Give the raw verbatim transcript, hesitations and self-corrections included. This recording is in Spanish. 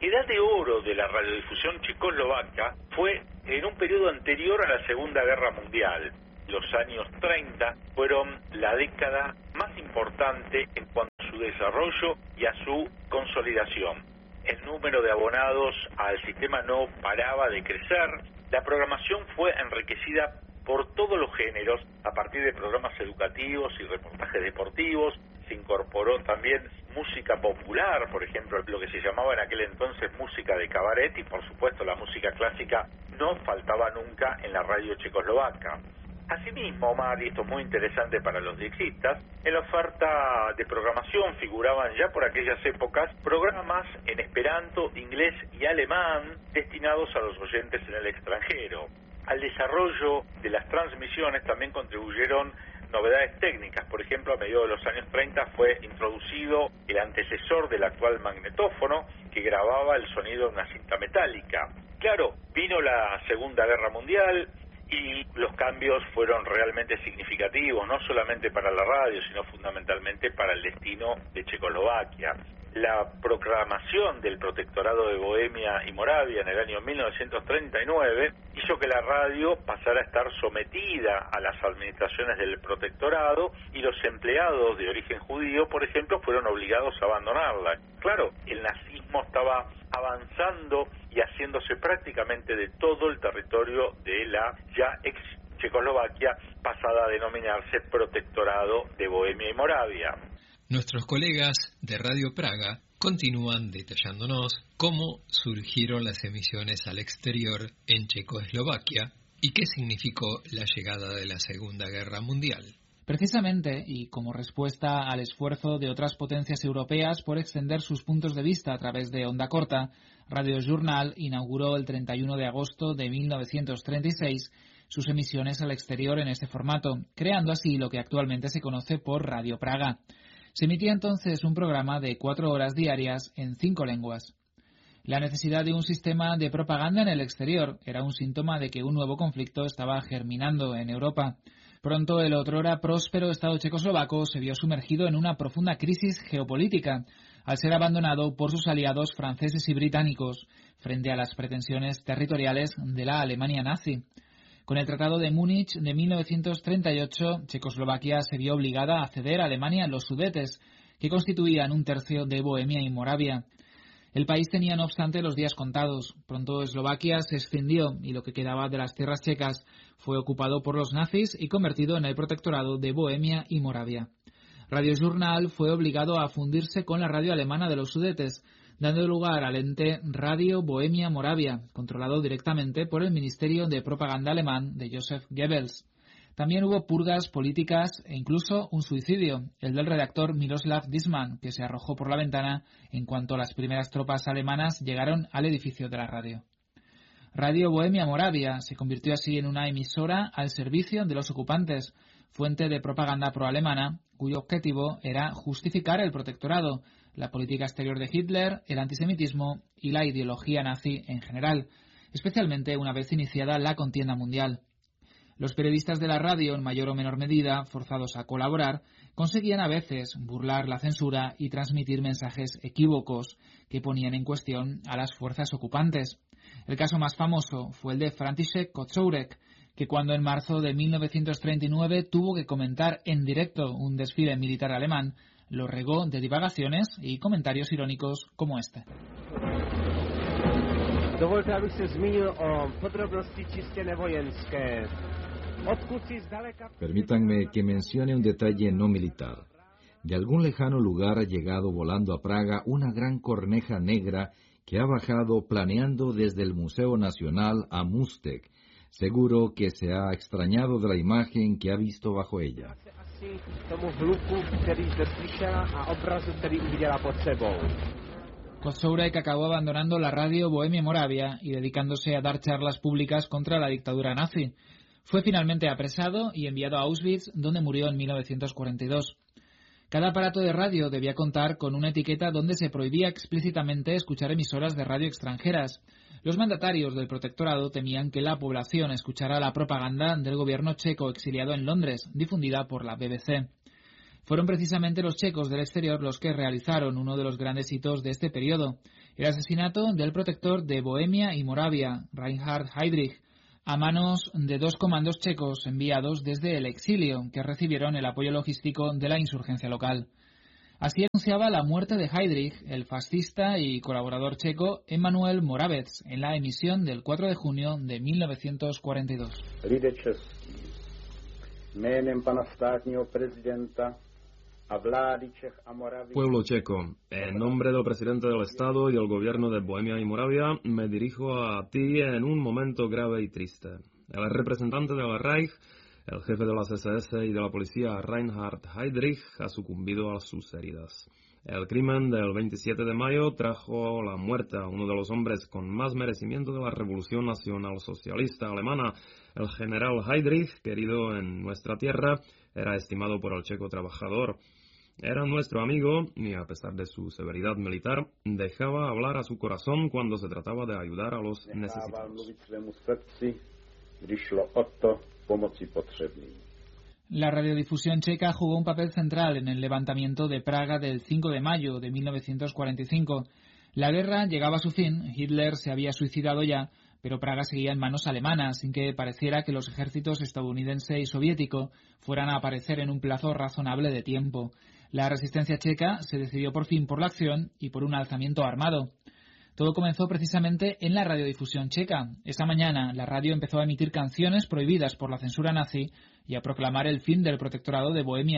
edad de oro de la radiodifusión checoslovaca fue en un periodo anterior a la Segunda Guerra Mundial. Los años treinta fueron la década más importante en cuanto a su desarrollo y a su consolidación. El número de abonados al sistema no paraba de crecer. La programación fue enriquecida por todos los géneros, a partir de programas educativos y reportajes deportivos. Se incorporó también música popular, por ejemplo, lo que se llamaba en aquel entonces música de cabaret, y por supuesto la música clásica no faltaba nunca en la radio checoslovaca. Asimismo, Omar, y esto es muy interesante para los diexistas, en la oferta de programación figuraban ya por aquellas épocas programas en esperanto, inglés y alemán destinados a los oyentes en el extranjero. Al desarrollo de las transmisiones también contribuyeron novedades técnicas. Por ejemplo, a mediados de los años treinta fue introducido el antecesor del actual magnetófono, que grababa el sonido de una cinta metálica. Claro, vino la Segunda Guerra Mundial y los cambios fueron realmente significativos, no solamente para la radio, sino fundamentalmente para el destino de Checoslovaquia. La proclamación del Protectorado de Bohemia y Moravia en el año mil novecientos treinta y nueve hizo que la radio pasara a estar sometida a las administraciones del protectorado, y los empleados de origen judío, por ejemplo, fueron obligados a abandonarla. Claro, el nazismo estaba avanzando y haciéndose prácticamente de todo el territorio de la ya ex Checoslovaquia, pasada a denominarse Protectorado de Bohemia y Moravia. Nuestros colegas de Radio Praga continúan detallándonos cómo surgieron las emisiones al exterior en Checoslovaquia y qué significó la llegada de la Segunda Guerra Mundial. Precisamente, y como respuesta al esfuerzo de otras potencias europeas por extender sus puntos de vista a través de onda corta, Radio Journal inauguró el treinta y uno de agosto de mil novecientos treinta y seis sus emisiones al exterior en este formato, creando así lo que actualmente se conoce por Radio Praga. Se emitía entonces un programa de cuatro horas diarias en cinco lenguas. La necesidad de un sistema de propaganda en el exterior era un síntoma de que un nuevo conflicto estaba germinando en Europa. Pronto el otrora próspero Estado checoslovaco se vio sumergido en una profunda crisis geopolítica, al ser abandonado por sus aliados franceses y británicos frente a las pretensiones territoriales de la Alemania nazi. Con el Tratado de Múnich de mil novecientos treinta y ocho, Checoslovaquia se vio obligada a ceder a Alemania los Sudetes, que constituían un tercio de Bohemia y Moravia. El país tenía, no obstante, los días contados. Pronto Eslovaquia se escindió y lo que quedaba de las tierras checas fue ocupado por los nazis y convertido en el protectorado de Bohemia y Moravia. Radio Journal fue obligado a fundirse con la radio alemana de los Sudetes, dando lugar al ente Radio Bohemia Moravia, controlado directamente por el Ministerio de Propaganda alemán de Joseph Goebbels. También hubo purgas políticas e incluso un suicidio, el del redactor Miroslav Disman, que se arrojó por la ventana en cuanto las primeras tropas alemanas llegaron al edificio de la radio. Radio Bohemia Moravia se convirtió así en una emisora al servicio de los ocupantes, fuente de propaganda proalemana, cuyo objetivo era justificar el protectorado, la política exterior de Hitler, el antisemitismo y la ideología nazi en general, especialmente una vez iniciada la contienda mundial. Los periodistas de la radio, en mayor o menor medida, forzados a colaborar, conseguían a veces burlar la censura y transmitir mensajes equívocos que ponían en cuestión a las fuerzas ocupantes. El caso más famoso fue el de František Kocourek, que cuando en marzo de mil novecientos treinta y nueve tuvo que comentar en directo un desfile militar alemán, lo regó de divagaciones y comentarios irónicos como este. Dovolte, abych se zmínil o podrobnosti čistě nevojenské. Permítanme que mencione un detalle no militar. De algún lejano lugar ha llegado volando a Praga una gran corneja negra que ha bajado planeando desde el Museo Nacional a Můstek. Seguro que se ha extrañado de la imagen que ha visto bajo ella. Kocourek acabó abandonando la radio Bohemia Moravia y dedicándose a dar charlas públicas contra la dictadura nazi. Fue finalmente apresado y enviado a Auschwitz, donde murió en mil novecientos cuarenta y dos. Cada aparato de radio debía contar con una etiqueta donde se prohibía explícitamente escuchar emisoras de radio extranjeras. Los mandatarios del protectorado temían que la población escuchara la propaganda del gobierno checo exiliado en Londres, difundida por la B B C. Fueron precisamente los checos del exterior los que realizaron uno de los grandes hitos de este periodo, el asesinato del protector de Bohemia y Moravia, Reinhard Heydrich, a manos de dos comandos checos enviados desde el exilio, que recibieron el apoyo logístico de la insurgencia local. Así anunciaba la muerte de Heydrich el fascista y colaborador checo Emanuel Moravec en la emisión del cuatro de junio de mil novecientos cuarenta y dos. Pueblo checo, en nombre del presidente del Estado y del gobierno de Bohemia y Moravia, me dirijo a ti en un momento grave y triste. El representante del Reich, el jefe de las ese ese y de la policía, Reinhard Heydrich, ha sucumbido a sus heridas. El crimen del veintisiete de mayo trajo la muerte a uno de los hombres con más merecimiento de la Revolución Nacional Socialista Alemana. El general Heydrich, querido en nuestra tierra, era estimado por el checo trabajador. Era nuestro amigo y, a pesar de su severidad militar, dejaba hablar a su corazón cuando se trataba de ayudar a los necesitados. La radiodifusión checa jugó un papel central en el levantamiento de Praga del cinco de mayo de mil novecientos cuarenta y cinco. La guerra llegaba a su fin, Hitler se había suicidado ya, pero Praga seguía en manos alemanas, sin que pareciera que los ejércitos estadounidense y soviético fueran a aparecer en un plazo razonable de tiempo. La resistencia checa se decidió por fin por la acción y por un alzamiento armado. Todo comenzó precisamente en la radiodifusión checa. Esa mañana la radio empezó a emitir canciones prohibidas por la censura nazi y a proclamar el fin del protectorado de Bohemia